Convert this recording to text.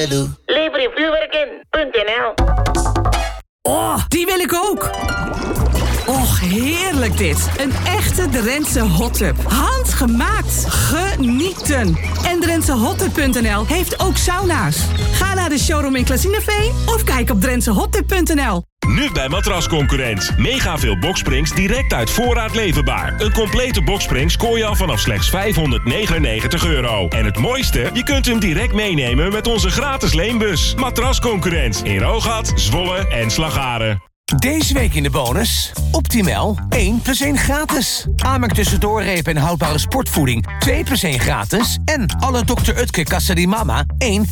Boogaloo. Lever je vuurwerk in.nl. Oh, die wil ik ook. Och, heerlijk dit. Een echte Drentse hot-tub. Handgemaakt. Genieten. En DrentseHotTub.nl heeft ook sauna's. Ga naar de showroom in Klazineveen of kijk op DrentseHotTub.nl. Nu bij Matrasconcurrent. Mega veel boksprings direct uit voorraad leverbaar. Een complete boksspring scoor je al vanaf slechts €599. En het mooiste, je kunt hem direct meenemen met onze gratis leenbus. Matrasconcurrent in Rooghad, Zwolle en Slagharen. Deze week in de bonus. Optimal 1 + 1 gratis. Amerk tussendoorreep en houdbare sportvoeding 2 + 1 gratis. En alle Dr. Utke Kassa di Mama 1